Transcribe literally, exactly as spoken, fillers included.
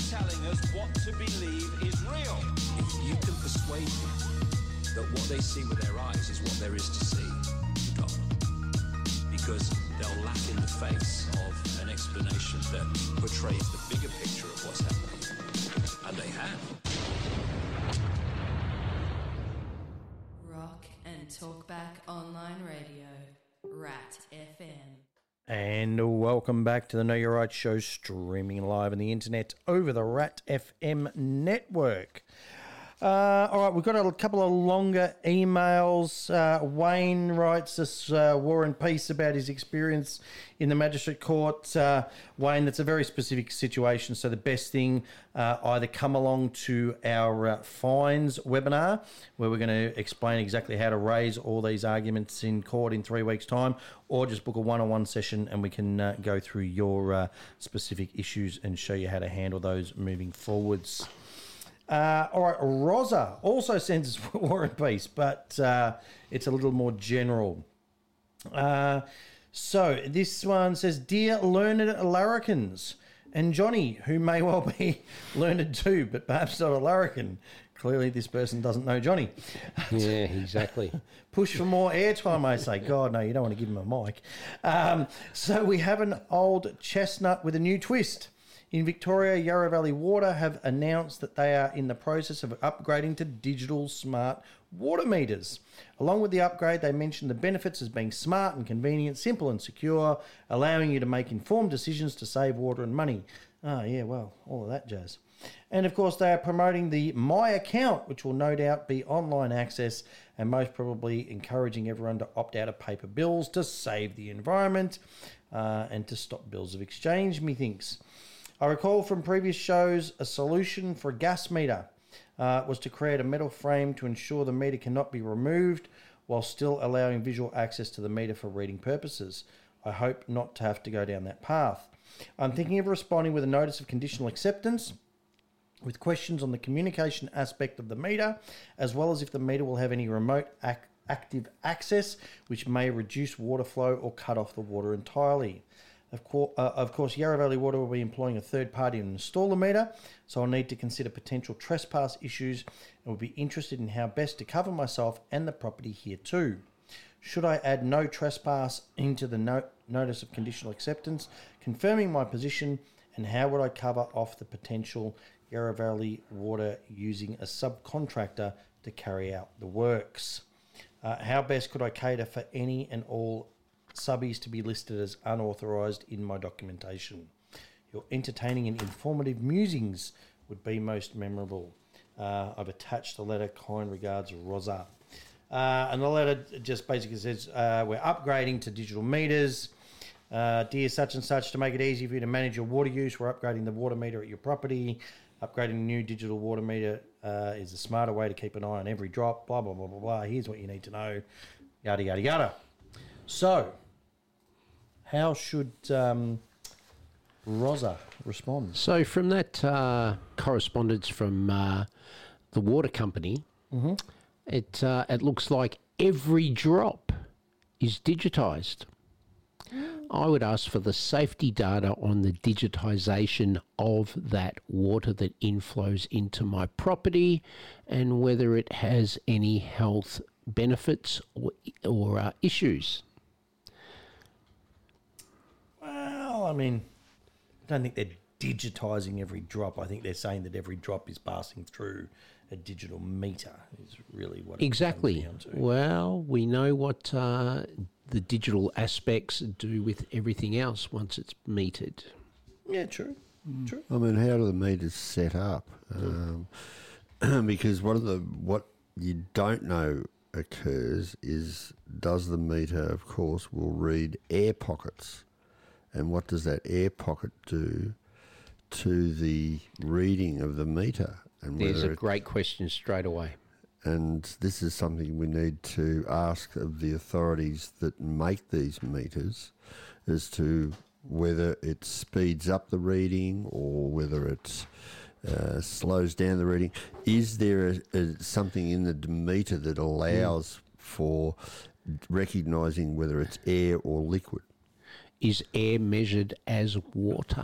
telling us what to believe is real. If you can persuade them that what they see with their eyes is what there is to see, you can't. Because they'll laugh in the face of an explanation that portrays the bigger picture of what's happening. And they have. Rock and Talkback Online Radio, Rat F M. And welcome back to the Know Your Right show, streaming live on the internet over the Rat F M network. Uh, all right, we've got a couple of longer emails. Uh, Wayne writes us uh, War and Peace about his experience in the magistrate court. Uh, Wayne, that's a very specific situation, so the best thing, uh, either come along to our uh, fines webinar, where we're going to explain exactly how to raise all these arguments in court in three weeks' time, or just book a one-on-one session and we can uh, go through your uh, specific issues and show you how to handle those moving forwards. Uh, all right, Rosa also sends us War and Peace, but uh, it's a little more general. Uh, so this one says, Dear learned larrikins, and Johnny, who may well be learned too, but perhaps not a larrikin. Clearly this person doesn't know Johnny. Yeah, exactly. Push for more airtime, I say. God, no, you don't want to give him a mic. Um, so we have an old chestnut with a new twist. In Victoria, Yarra Valley Water have announced that they are in the process of upgrading to digital smart water meters. Along with the upgrade, they mentioned the benefits as being smart and convenient, simple and secure, allowing you to make informed decisions to save water and money. Ah, yeah, well, all of that jazz. And of course, they are promoting the My Account, which will no doubt be online access and most probably encouraging everyone to opt out of paper bills to save the environment uh, and to stop bills of exchange, methinks. I recall from previous shows a solution for a gas meter uh, was to create a metal frame to ensure the meter cannot be removed while still allowing visual access to the meter for reading purposes. I hope not to have to go down that path. I'm thinking of responding with a notice of conditional acceptance with questions on the communication aspect of the meter, as well as if the meter will have any remote ac- active access, which may reduce water flow or cut off the water entirely. Of course, uh, of course, Yarra Valley Water will be employing a third party to install the meter, so I'll need to consider potential trespass issues and will be interested in how best to cover myself and the property here too. Should I add no trespass into the no- notice of conditional acceptance, confirming my position, and how would I cover off the potential Yarra Valley Water using a subcontractor to carry out the works? Uh, how best could I cater for any and all subbies to be listed as unauthorised in my documentation? Your entertaining and informative musings would be most memorable. Uh, I've attached the letter. Kind regards, Rosa. Uh, and the letter just basically says, uh, we're upgrading to digital meters. Uh, dear such and such, to make it easy for you to manage your water use, we're upgrading the water meter at your property. Upgrading the new digital water meter uh, is a smarter way to keep an eye on every drop, blah, blah, blah, blah, blah. Here's what you need to know, yada, yada, yada. So, how should um, Rosa respond? So from that uh, correspondence from uh, the water company, mm-hmm. it uh, it looks like every drop is digitised. I would ask for the safety data on the digitisation of that water that inflows into my property and whether it has any health benefits or, or uh, issues. Well, I mean, I don't think they're digitising every drop. I think they're saying that every drop is passing through a digital meter is really what it exactly. comes down to. Well, we know what uh, the digital aspects do with everything else once it's metered. Yeah, true. Mm. True. I mean, how do the meters set up? Um, because one of the what you don't know occurs is does the meter, of course, will read air pockets, and what does that air pocket do to the reading of the meter? And There's a it, great question straight away. And this is something we need to ask of the authorities that make these meters as to whether it speeds up the reading or whether it uh, slows down the reading. Is there a, a, something in the meter that allows mm. for recognising whether it's air or liquid? Is air measured as water?